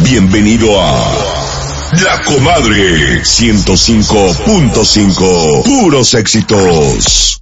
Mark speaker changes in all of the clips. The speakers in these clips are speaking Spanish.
Speaker 1: Bienvenido a La Comadre 105.5. Puros éxitos.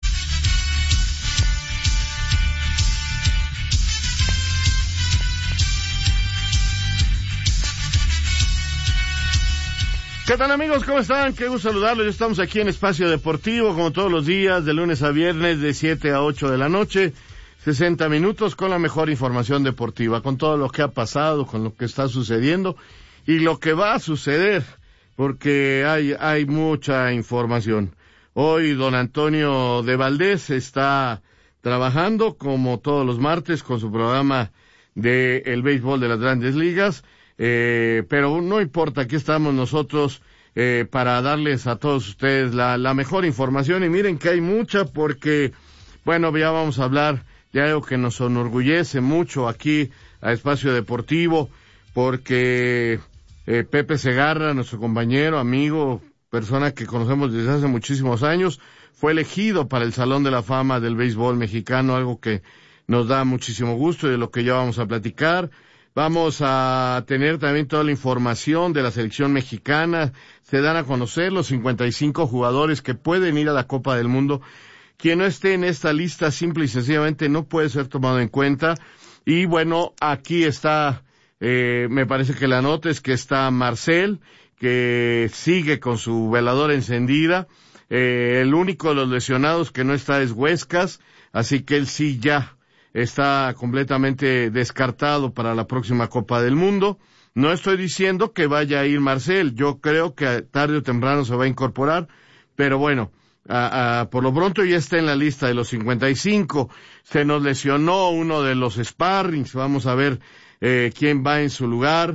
Speaker 2: ¿Qué tal, amigos? ¿Cómo están? Qué gusto saludarlos. Ya estamos aquí en Espacio Deportivo, como todos los días, de lunes a viernes, de 7 a 8 de la noche. 60 minutos con la mejor información deportiva, con todo lo que ha pasado, con lo que está sucediendo y lo que va a suceder, porque hay mucha información. Hoy don Antonio de Valdés está trabajando, como todos los martes, con su programa de el béisbol de las Grandes Ligas, pero no importa, aquí estamos nosotros para darles a todos ustedes la mejor información, y miren que hay mucha, porque, bueno, ya vamos a hablar de algo que nos enorgullece mucho aquí a Espacio Deportivo, porque Pepe Segarra, nuestro compañero, amigo, persona que conocemos desde hace muchísimos años, fue elegido para el Salón de la Fama del béisbol mexicano, algo que nos da muchísimo gusto y de lo que ya vamos a platicar. Vamos a tener también toda la información de la selección mexicana. Se dan a conocer los 55 jugadores que pueden ir a la Copa del Mundo. Quien no esté en esta lista simple y sencillamente no puede ser tomado en cuenta. Y bueno, aquí está, me parece que la nota es que está Marcel, que sigue con su veladora encendida. El único de los lesionados que no está es Huescas, así que él sí ya está completamente descartado para la próxima Copa del Mundo. No estoy diciendo que vaya a ir Marcel, yo creo que tarde o temprano se va a incorporar, pero bueno, por lo pronto ya está en la lista de los 55. Se nos lesionó uno de los sparrings, vamos a ver quién va en su lugar.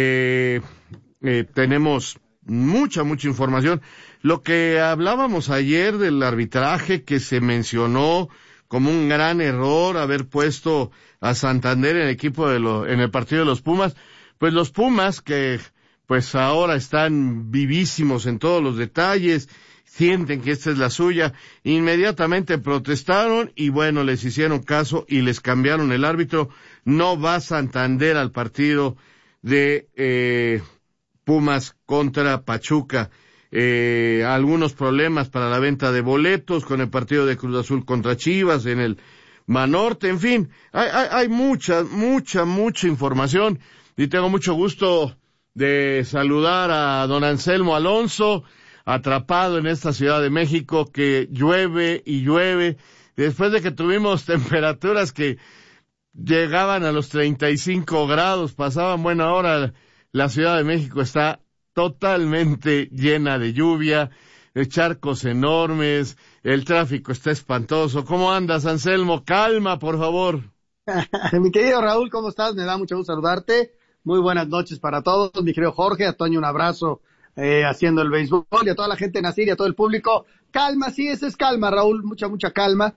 Speaker 2: Tenemos mucha información. Lo que hablábamos ayer del arbitraje, que se mencionó como un gran error haber puesto a Santander en el equipo en el partido de los Pumas, pues los Pumas que pues ahora están vivísimos en todos los detalles, sienten que esta es la suya, inmediatamente protestaron y bueno, les hicieron caso y les cambiaron el árbitro. No va Santander al partido de Pumas contra Pachuca. Algunos problemas para la venta de boletos con el partido de Cruz Azul contra Chivas en el Manorte, en fin, hay mucha información, y tengo mucho gusto de saludar a don Anselmo Alonso, atrapado en esta Ciudad de México que llueve y llueve, después de que tuvimos temperaturas que llegaban a los 35 grados, pasaban buena hora. La Ciudad de México está totalmente llena de lluvia, de charcos enormes, el tráfico está espantoso. ¿Cómo andas, Anselmo? Calma, por favor.
Speaker 3: Mi querido Raúl, ¿cómo estás? Me da mucho gusto saludarte. Muy buenas noches para todos. Mi querido Jorge, a Toño un abrazo haciendo el béisbol, y a toda la gente en Asir y a todo el público. Calma, sí, esa es calma, Raúl, mucha calma.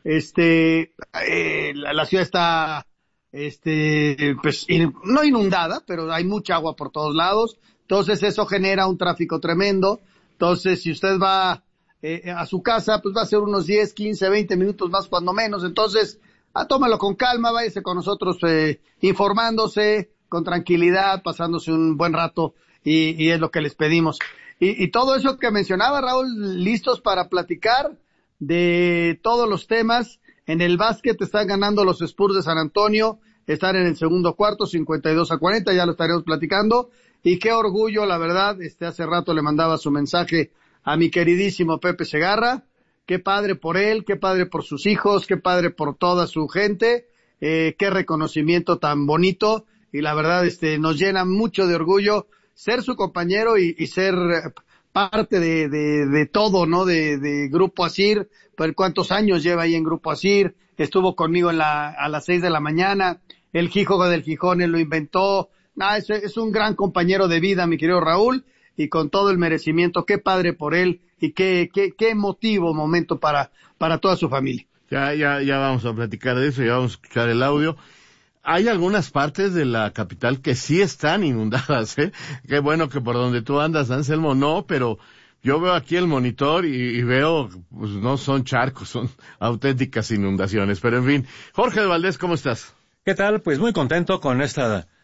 Speaker 3: La ciudad está pues no inundada, pero hay mucha agua por todos lados. Entonces eso genera un tráfico tremendo. Entonces si usted va a su casa, pues va a ser unos 10, 15, 20 minutos más cuando menos. Entonces, tómalo con calma, váyase con nosotros informándose con tranquilidad, pasándose un buen rato, y es lo que les pedimos. Y todo eso que mencionaba, Raúl, listos para platicar de todos los temas. En el básquet están ganando los Spurs de San Antonio, están en el segundo cuarto, 52-40, ya lo estaremos platicando. Y qué orgullo, la verdad, hace rato le mandaba su mensaje a mi queridísimo Pepe Segarra. Qué padre por él, qué padre por sus hijos, qué padre por toda su gente, qué reconocimiento tan bonito, y la verdad, nos llena mucho de orgullo ser su compañero y ser parte de todo, ¿no? De Grupo Asir. Por cuántos años lleva ahí en Grupo Asir, estuvo conmigo a las 6 de la mañana, el Jíjogo del Gijón, él lo inventó. Es un gran compañero de vida, mi querido Raúl, y con todo el merecimiento. Qué padre por él, y qué emotivo momento para toda su familia.
Speaker 2: Ya vamos a platicar de eso, ya vamos a escuchar el audio. Hay algunas partes de la capital que sí están inundadas, ¿eh? Qué bueno que por donde tú andas, Anselmo, no, pero yo veo aquí el monitor y veo, pues no son charcos, son auténticas inundaciones. Pero en fin, Jorge de Valdés, ¿cómo estás?
Speaker 4: ¿Qué tal? Pues muy contento con esta